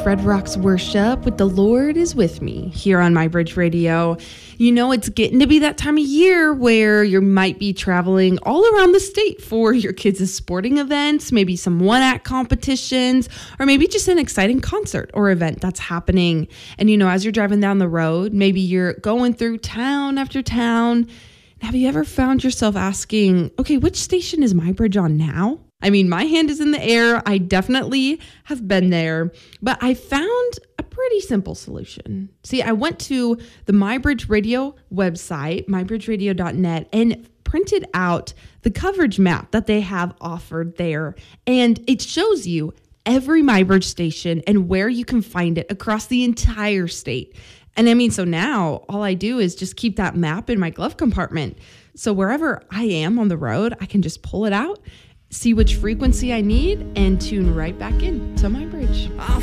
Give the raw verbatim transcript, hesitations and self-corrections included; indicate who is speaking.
Speaker 1: Red Rocks Worship with The Lord is With Me here on My Bridge Radio. You know, it's getting to be that time of year where you might be traveling all around the state for your kids' sporting events, maybe some one-act competitions, or maybe just an exciting concert or event that's happening. And, you know, as you're driving down the road, maybe you're going through town after town. Have you ever found yourself asking, okay, which station is My Bridge on now? I mean, my hand is in the air. I definitely have been there, but I found a pretty simple solution. See, I went to the My Bridge Radio website, my bridge radio dot net, and printed out the coverage map that they have offered there. And it shows you every My Bridge station and where you can find it across the entire state. And I mean, so now all I do is just keep that map in my glove compartment. So wherever I am on the road, I can just pull it out, see which frequency I need, and tune right back in to My Bridge.
Speaker 2: I'll